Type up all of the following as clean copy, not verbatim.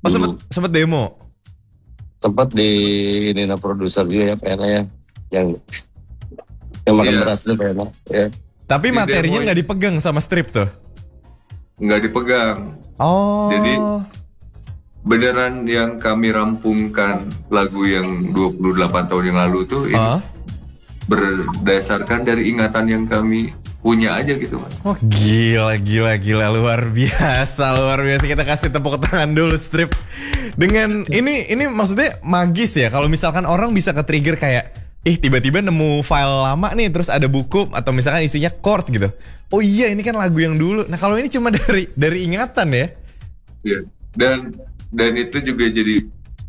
Oh, sempet demo. Sempat di ini produser dia ya PNA ya, yang makan beras tuh PNA ya. Tapi materinya nggak dipegang sama strip tuh? Nggak dipegang. Oh. Jadi beneran yang kami rampungkan lagu yang 28 tahun yang lalu tuh ini berdasarkan dari ingatan yang kami punya aja gitu, Mas. Oh, gila luar biasa kita kasih tepuk tangan dulu strip. Dengan ini maksudnya magis ya kalau misalkan orang bisa ke-trigger kayak tiba-tiba nemu file lama nih terus ada buku atau misalkan isinya chord gitu. Oh iya ini kan lagu yang dulu. Nah kalau ini cuma dari ingatan ya. Iya. Dan itu juga jadi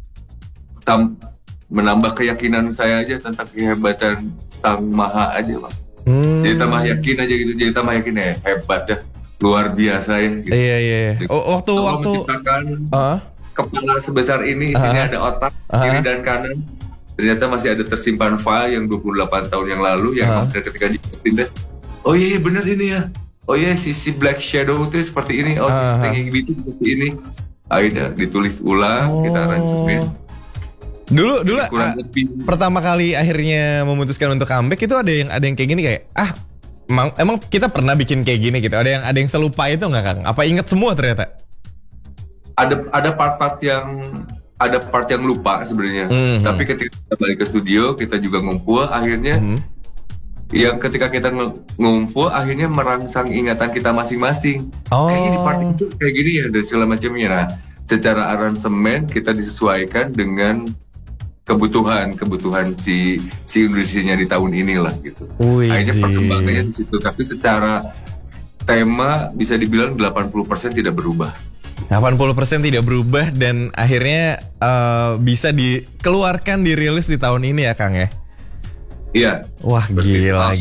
menambah keyakinan saya aja tentang kehebatan Sang Maha aja, Mas. Jadi tambah yakin aja gitu, jadi tambah yakin ya hebat ya, luar biasa ya. Gitu. Iya. Waktu menciptakan kepala sebesar ini, isinya ada otak kiri dan kanan. Ternyata masih ada tersimpan file yang 28 tahun yang lalu yang ketika dipindah. Oh iya bener ini ya. Oh iya si Black Shadow itu seperti ini. Oh si Stinging Bee itu seperti ini. Akhirnya ditulis ulang, kita aransemen. Dulu pertama kali akhirnya memutuskan untuk comeback itu ada yang kayak gini kayak emang kita pernah bikin kayak gini gitu. Ada yang selupa itu nggak Kang? Apa inget semua ternyata? Ada part yang lupa sebenarnya. Tapi ketika kita balik ke studio kita juga ngumpul akhirnya yang ketika kita ngumpul akhirnya merangsang ingatan kita masing-masing. Kayaknya di part itu kayak gini ya dan segala macamnya. Nah, secara aransemen kita disesuaikan dengan kebutuhan si Indonesianya di tahun inilah gitu. Akhirnya perkembangannya di situ. Tapi secara tema bisa dibilang 80% tidak berubah. 80% tidak berubah dan akhirnya bisa dikeluarkan, dirilis di tahun ini ya Kang ya? Iya. Wah gila.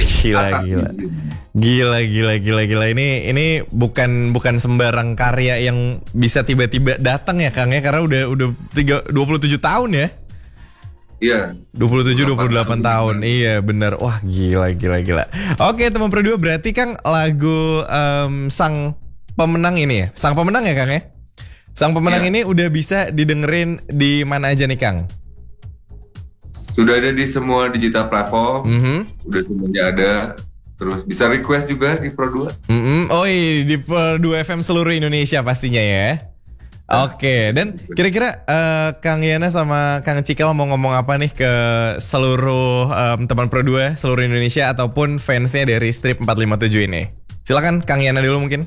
Ini bukan sembarang karya yang bisa tiba-tiba datang ya Kang ya, karena udah 27 tahun ya. Iya. 28 tahun. Iya benar. Wah gila. Oke teman berdua, berarti Kang lagu Sang Pemenang ini ya. Sang Pemenang ya Kang ya. Sang Pemenang ini udah bisa didengerin di mana aja nih Kang? Sudah ada di semua digital platform. Udah semuanya ada. Terus bisa request juga di Pro 2. Oh iya, di Pro 2 FM seluruh Indonesia pastinya ya. Oke, dan kira-kira Kang Yana sama Kang Cikal mau ngomong apa nih ke seluruh teman Pro 2 seluruh Indonesia ataupun fansnya dari Strip 457 ini? Silakan Kang Yana dulu mungkin.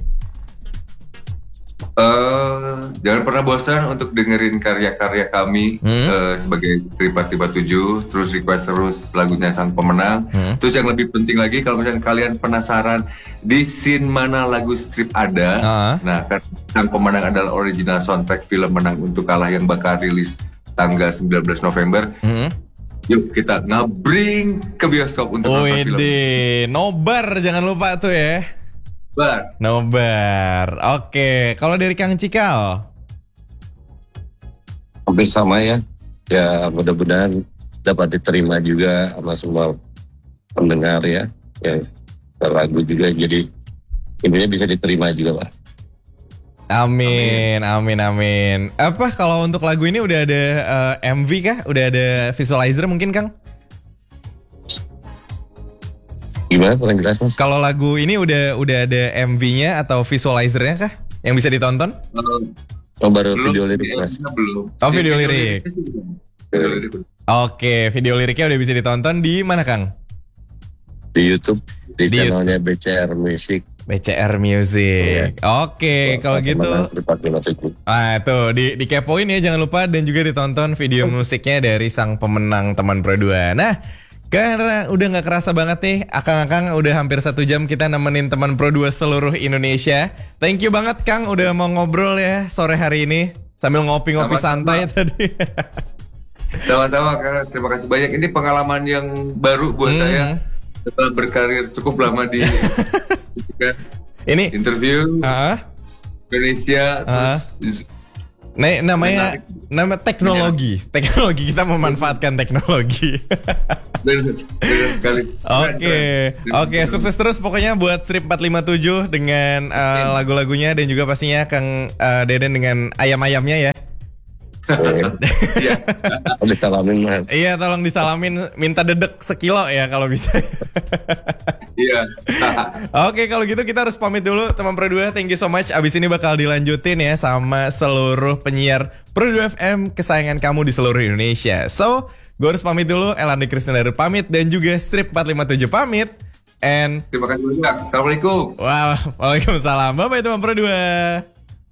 Jangan pernah bosan untuk dengerin karya-karya kami sebagai Strip 457. Terus request terus lagunya Sang Pemenang. Terus yang lebih penting lagi, kalau misalnya kalian penasaran di scene mana lagu Strip ada, nah kan Sang Pemenang adalah original soundtrack film Menang Untuk Kalah yang bakal rilis tanggal 19 November. Yuk kita ngabring ke bioskop untuk nonton film. Nobar jangan lupa tuh ya. Nobar. Oke, kalau dari Kang Cikal? Hampir sama ya. Ya mudah-mudahan dapat diterima juga sama semua pendengar ya. Ya lagu juga jadi intinya bisa diterima juga lah. Amin. Apa kalau untuk lagu ini udah ada MV kah? Udah ada visualizer mungkin Kang? Gimana kurang jelas Mas? Kalau lagu ini udah ada MV-nya atau visualizernya kah yang bisa ditonton? Baru video lirik Mas. Belum. Oh video lirik. Oke, video liriknya udah bisa ditonton di mana Kang? Di YouTube, di channelnya BCR Music. BCR Music. Oke, kalau gitu. Tuh dikepoin ya jangan lupa, dan juga ditonton video musiknya dari Sang Pemenang teman Pro 2. Nah, karena udah gak kerasa banget nih, Akang udah hampir 1 jam kita nemenin teman Pro 2 seluruh Indonesia. Thank you banget Kang udah mau ngobrol ya sore hari ini sambil ngopi-ngopi santai tadi. Sama-sama Kang, terima kasih banyak. Ini pengalaman yang baru buat saya setelah berkarir cukup lama di ini interview Indonesia terus nama teknologi kita memanfaatkan teknologi. Oke, sukses terus pokoknya buat Strip 457 dengan lagu-lagunya dan juga pastinya Kang Deden dengan ayam-ayamnya ya. Iya. Disalamin Mas. Iya, tolong disalamin, minta dedek sekilo ya kalau bisa. Iya. Oke, kalau gitu kita harus pamit dulu teman Pro 2. Thank you so much. Abis ini bakal dilanjutin ya sama seluruh penyiar Pro 2 FM kesayangan kamu di seluruh Indonesia. So, gue harus pamit dulu. Elandi Krisnandar pamit dan juga Strip 457 pamit. And terima kasih banyak. Assalamualaikum. Waalaikumsalam. Bye bye teman Pro 2.